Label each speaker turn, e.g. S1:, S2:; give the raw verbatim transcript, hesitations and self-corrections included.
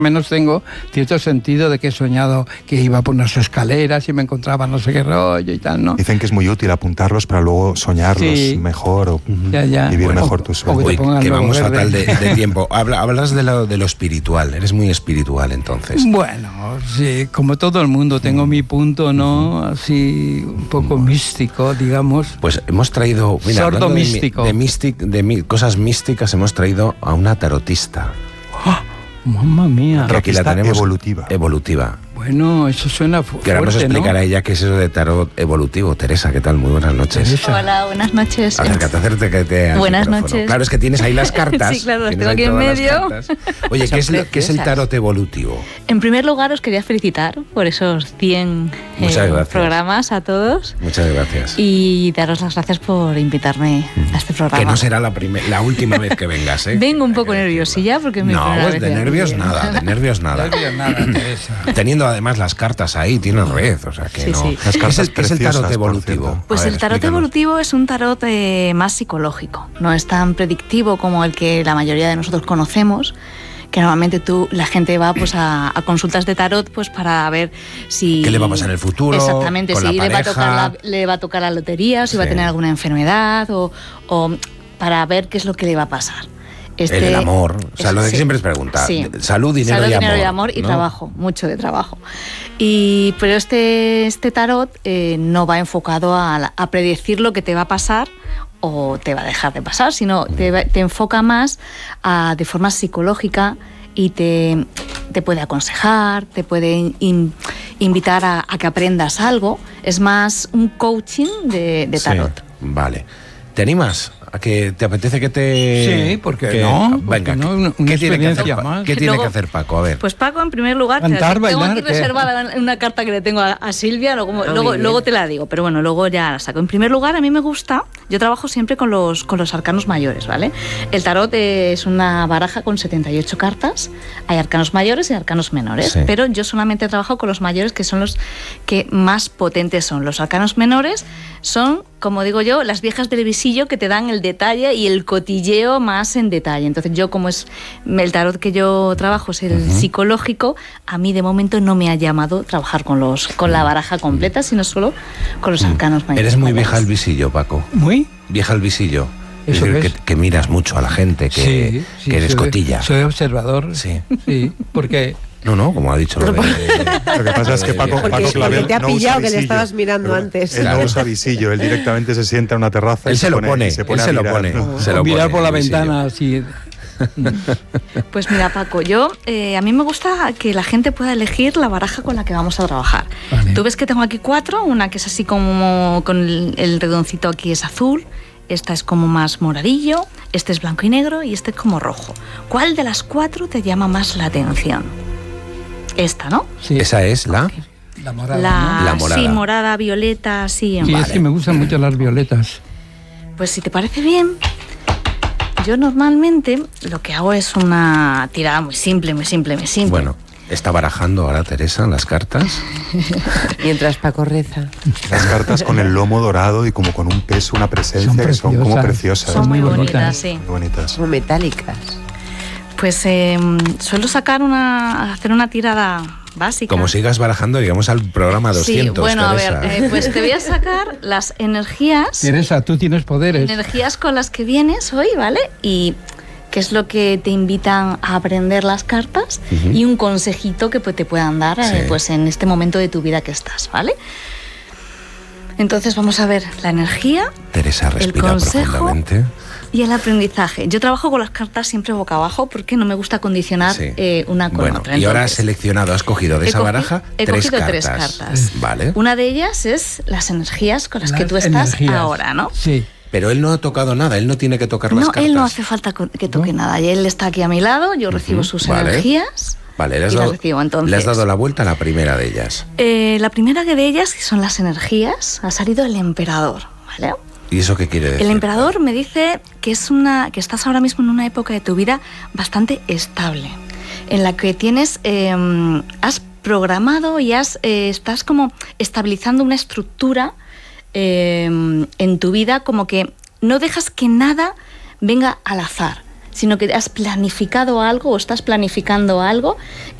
S1: menos tengo cierto sentido de que he soñado que iba por unas escaleras y me encontraba no sé qué rollo y tal, ¿no?
S2: Dicen que es muy útil apuntarlos para luego soñarlos sí. mejor o
S1: ya, ya.
S2: vivir
S1: bueno,
S2: mejor tus sueños.
S3: Uy, que vamos
S1: verde.
S3: fatal de, de tiempo. Habla, hablas de lo, de lo espiritual, eres muy espiritual entonces.
S1: Bueno, sí, como todo el mundo tengo mi punto, ¿no? Así un poco místico, digamos.
S3: Pues hemos traído... Mira,
S1: Sordo
S3: de,
S1: místico.
S3: De, místic, de mi, cosas místicas hemos traído a una tarotista.
S1: ¡Oh! ¡Mamma mía!
S3: Que aquí la tenemos
S2: evolutiva.
S3: Evolutiva.
S1: Bueno, eso suena fuerte,
S3: Queremos explicar
S1: ¿no?
S3: a ella qué es eso de tarot evolutivo. Teresa, ¿qué tal? Muy buenas noches.
S1: Teresa.
S4: Hola, buenas noches.
S3: Acércate, acércate que te
S4: Buenas noches.
S3: Claro, es que tienes ahí las cartas.
S4: Sí, claro, las
S3: Tienes
S4: tengo
S3: ahí
S4: aquí en
S3: todas
S4: medio.
S3: las cartas. Oye, ¿qué es, lo, ¿qué es el tarot evolutivo?
S4: En primer lugar, os quería felicitar por esos cien eh, programas a todos.
S3: Muchas gracias.
S4: Y daros las gracias por invitarme a este programa.
S3: Que no será la, primer, la última vez que vengas, ¿eh?
S4: Vengo un poco nerviosilla porque es mi
S3: No,
S4: primera
S3: pues
S4: vez
S3: de nervios nada, de nervios nada.
S1: De nervios nada, Teresa.
S3: Teniendo además las cartas ahí, tienes red, o sea que
S4: sí,
S3: no.
S4: Sí.
S2: Las
S3: ¿Qué es el, ¿qué es el tarot evolutivo?
S4: Pues
S3: ver,
S4: el tarot
S3: explícanos.
S4: evolutivo es un tarot eh, más psicológico. No es tan predictivo como el que la mayoría de nosotros conocemos, que normalmente tú, la gente va pues a, a consultas de tarot pues para ver si...
S3: ¿Qué le va a pasar en el futuro?
S4: Exactamente,
S3: con
S4: si
S3: la
S4: le va, a
S3: pareja?
S4: tocar la, le va a tocar la lotería, o si
S3: Sí.
S4: va a tener alguna enfermedad, o, o para ver qué es lo que le va a pasar.
S3: Este, el amor, o sea, lo de que
S4: sí,
S3: siempre es preguntar.
S4: Sí.
S3: Salud, dinero,
S4: Salud,
S3: y,
S4: dinero
S3: amor,
S4: y amor. Y
S3: ¿no?
S4: trabajo, mucho de trabajo. Y, pero este, este tarot eh, no va enfocado a, la, a predecir lo que te va a pasar o te va a dejar de pasar, sino te, te enfoca más a, de forma psicológica y te, te puede aconsejar, te puede in, invitar a, a que aprendas algo. Es más un coaching de, de tarot.
S3: Sí, vale. ¿Te animas? ¿A que te apetece que te...?
S1: Sí, ¿por qué
S3: que,
S1: no?
S3: Venga,
S1: no?
S3: ¿qué,
S1: Una, una
S3: ¿qué tiene que hacer,
S1: más.
S3: ¿qué tiene
S4: Luego,
S3: que hacer Paco? A ver.
S4: Pues Paco, en primer lugar,
S1: Cantar,
S4: te, tengo
S1: bailar,
S4: aquí
S1: ¿qué?
S4: reservada una carta que le tengo a, a Silvia, luego,
S1: Ah,
S4: luego, luego te la digo, pero bueno, luego ya la saco. En primer lugar, a mí me gusta, yo trabajo siempre con los, con los arcanos mayores, ¿vale? El tarot es una baraja con setenta y ocho cartas, hay arcanos mayores y arcanos menores,
S3: sí.
S4: pero yo solamente trabajo con los mayores, que son los que más potentes son. Los arcanos menores son, como digo yo, las viejas del visillo que te dan el detalle y el cotilleo más en detalle. Entonces yo, como es el tarot que yo trabajo es el uh-huh. psicológico, a mí de momento no me ha llamado trabajar con los con la baraja completa, sino solo con los arcanos mayores.
S3: Eres muy vieja al visillo, Paco.
S1: ¿Muy?
S3: Vieja al visillo. Es
S1: ¿Eso
S3: decir,
S1: es?
S3: que, que miras mucho a la gente, que,
S1: sí, sí,
S3: que eres
S1: soy,
S3: cotilla.
S1: Soy observador.
S3: Sí.
S1: Sí, porque...
S3: No, no, como ha dicho lo de...
S2: Lo que pasa es que Paco,
S5: porque,
S2: Paco Clavel
S5: porque te ha
S2: no
S5: pillado
S2: usa
S5: que le
S2: visillo.
S5: estabas mirando
S2: Pero
S5: antes.
S2: Él no usa visillo, él directamente se sienta en una terraza
S3: él
S2: y
S3: se lo
S2: pone,
S3: pone,
S2: y se pone
S3: él
S2: a
S3: se lo
S2: mirar,
S3: pone,
S2: ¿no?
S3: se lo
S1: mirar
S3: pone,
S1: por la
S3: visillo.
S1: ventana así.
S4: Pues mira, Paco, yo eh, a mí me gusta que la gente pueda elegir la baraja con la que vamos a trabajar. Vale. Tú ves que tengo aquí cuatro, una que es así como con el, el redoncito aquí es azul, esta es como más moradillo, este es blanco y negro y este es como rojo. ¿Cuál de las cuatro te llama más la atención? Esta, ¿no?
S3: Sí. Esa es la...
S1: La morada,
S4: la,
S1: ¿no?
S3: La morada.
S4: Sí, morada, violeta, sí.
S1: Sí,
S4: Vale.
S1: es que me gustan mucho las violetas.
S4: Pues si te parece bien, yo normalmente lo que hago es una tirada muy simple, muy simple, muy simple.
S3: Bueno, está barajando ahora Teresa las cartas.
S5: Mientras Paco reza.
S2: Las cartas con el lomo dorado y como con un peso, una presencia,
S1: son
S2: que son como preciosas.
S4: Son muy
S1: muy
S4: bonitas,
S1: bonitas.
S4: sí.
S2: Muy bonitas.
S5: Como metálicas.
S4: Pues eh, suelo sacar una, hacer una tirada básica.
S3: Como sigas barajando, llegamos al programa doscientos.
S4: Sí, bueno,
S3: Teresa.
S4: a ver, eh, pues te voy a sacar las energías.
S1: Teresa, tú tienes poderes.
S4: Energías con las que vienes hoy, ¿vale? Y qué es lo que te invitan a aprender las cartas uh-huh. y un consejito que te puedan dar sí. eh, pues en este momento de tu vida que estás, ¿vale? Entonces vamos a ver la energía,
S3: Teresa respira
S4: el consejo
S3: profundamente.
S4: Y el aprendizaje. Yo trabajo con las cartas siempre boca abajo porque no me gusta condicionar sí. eh, una con
S3: bueno,
S4: otra.
S3: Y ahora has seleccionado, has cogido de esa
S4: cogido,
S3: baraja
S4: he
S3: tres,
S4: cogido
S3: cartas.
S4: tres cartas.
S3: Vale.
S4: Una de ellas es las energías con las, las que tú estás energías. ahora, ¿no?
S1: Sí.
S3: Pero él no ha tocado nada, él no tiene que tocar las
S4: no,
S3: cartas.
S4: No, él no hace falta que toque ¿No? nada. Y él está aquí a mi lado, yo recibo uh-huh. sus
S3: vale.
S4: energías.
S3: Vale, le has,
S4: y
S3: dado,
S4: las recibo, entonces.
S3: le has dado la vuelta a la primera de ellas.
S4: Eh, la primera de ellas, que son las energías, ha salido el emperador, ¿vale?
S3: ¿Y eso qué quiere decir?
S4: El emperador me dice que es una que estás ahora mismo en una época de tu vida bastante estable, en la que tienes eh, has programado y has eh, estás como estabilizando una estructura eh, en tu vida, como que no dejas que nada venga al azar, sino que has planificado algo o estás planificando algo